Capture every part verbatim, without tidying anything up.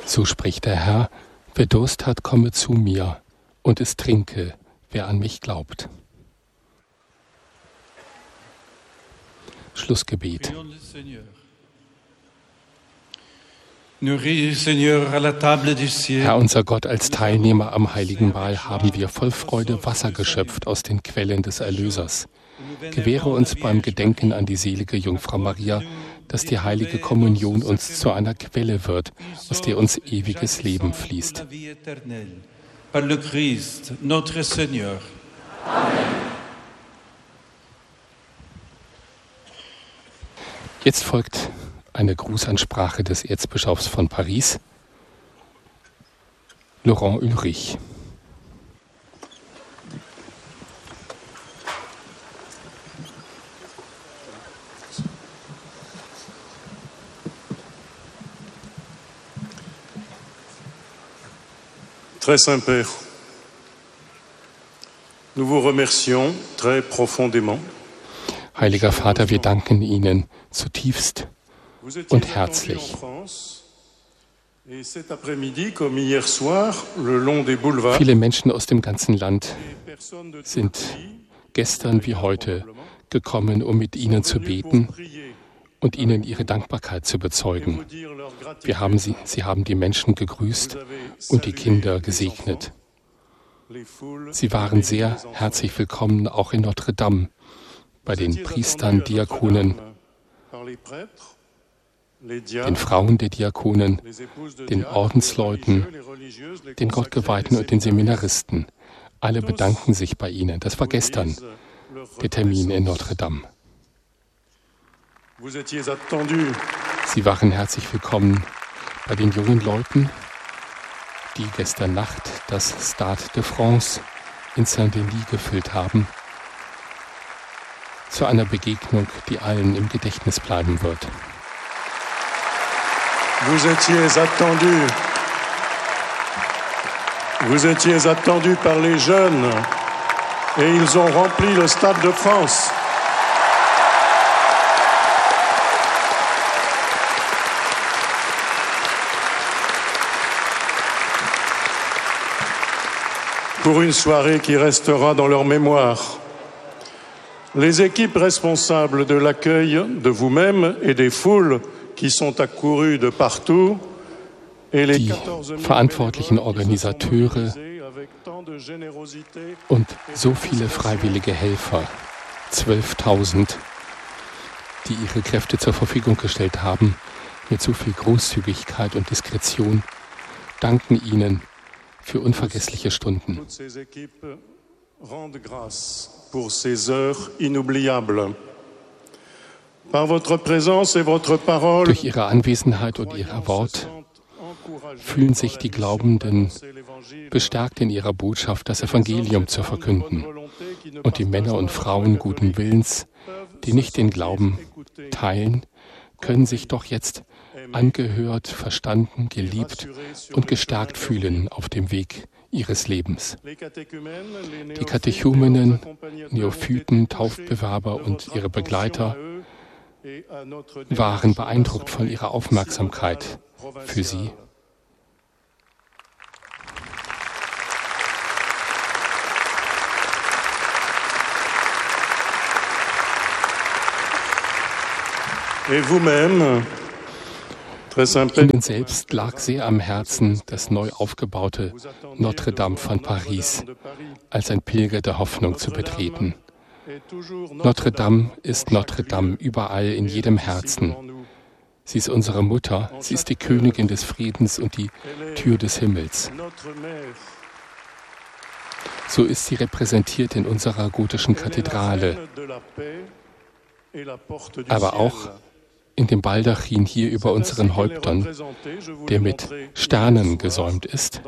So spricht der Herr, wer Durst hat, komme zu mir, und es trinke, wer an mich glaubt. Schlussgebet. Herr unser Gott, als Teilnehmer am heiligen Mahl haben wir voll Freude Wasser geschöpft aus den Quellen des Erlösers. Gewähre uns beim Gedenken an die selige Jungfrau Maria, dass die heilige Kommunion uns zu einer Quelle wird, aus der uns ewiges Leben fließt. Par le Christ, notre Seigneur. Jetzt folgt eine Grußansprache des Erzbischofs von Paris, Laurent Ulrich. Très Saint-Père, nous vous remercions très profondément. Heiliger Vater, wir danken Ihnen zutiefst und herzlich. Viele Menschen aus dem ganzen Land sind gestern wie heute gekommen, um mit Ihnen zu beten und Ihnen ihre Dankbarkeit zu bezeugen. Wir haben sie, sie haben die Menschen gegrüßt und die Kinder gesegnet. Sie waren sehr herzlich willkommen, auch in Notre Dame, bei den Priestern, Diakonen, den Frauen der Diakonen, den Ordensleuten, den Gottgeweihten und den Seminaristen. Alle bedanken sich bei Ihnen. Das war gestern der Termin in Notre Dame. Sie waren herzlich willkommen bei den jungen Leuten, die gestern Nacht das Stade de France in Saint-Denis gefüllt haben, zu einer Begegnung, die allen im Gedächtnis bleiben wird. Vous étiez attendu, vous étiez attendu par les jeunes et ils ont rempli le Stade de France. Pour une soirée qui restera dans leur mémoire. Les équipes responsables de l'accueil de vous-même et des foules qui sont accourues de partout et les die verantwortlichen Organisateure und so viele freiwillige Helfer, zwölftausend, die ihre Kräfte zur Verfügung gestellt haben, mit so viel Großzügigkeit und Diskretion, danken Ihnen für unvergessliche Stunden. Pour ces heures inoubliables. Par votre présence et votre parole, durch ihre Anwesenheit und ihr Wort fühlen sich die Glaubenden bestärkt in ihrer Botschaft, das Evangelium zu verkünden. Und die Männer und Frauen guten Willens, die nicht den Glauben teilen, können sich doch jetzt angehört, verstanden, geliebt und gestärkt fühlen auf dem Weg ihres Lebens. Die Katechumenen, Neophyten, Taufbewerber und ihre Begleiter waren beeindruckt von ihrer Aufmerksamkeit für sie. Et vous-même, Ihnen selbst lag sehr am Herzen das neu aufgebaute Notre Dame von Paris als ein Pilger der Hoffnung zu betreten. Notre Dame ist Notre Dame überall in jedem Herzen. Sie ist unsere Mutter, sie ist die Königin des Friedens und die Tür des Himmels. So ist sie repräsentiert in unserer gotischen Kathedrale, aber auch in dem Baldachin hier über unseren Häuptern, der mit Sternen gesäumt ist,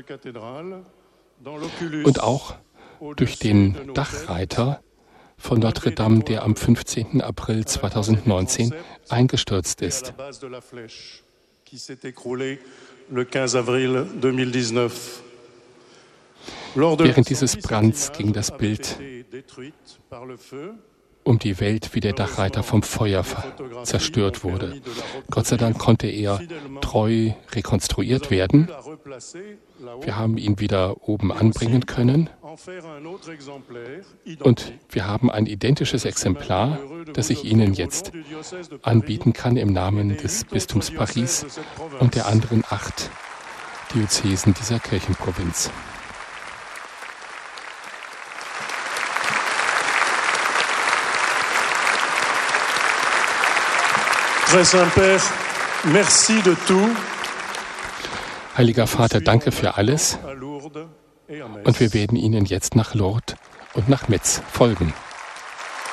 und auch durch den Dachreiter von Notre Dame, der am fünfzehnten April zweitausendneunzehn eingestürzt ist. Während dieses Brands ging das Bild um die Welt, wie der Dachreiter vom Feuer zerstört wurde. Gott sei Dank konnte er treu rekonstruiert werden. Wir haben ihn wieder oben anbringen können. Und wir haben ein identisches Exemplar, das ich Ihnen jetzt anbieten kann im Namen des Bistums Paris und der anderen acht Diözesen dieser Kirchenprovinz. Très Saint-Père, merci de tout. Heiliger Vater, danke für alles. Und wir werden Ihnen jetzt nach Lourdes und nach Metz folgen.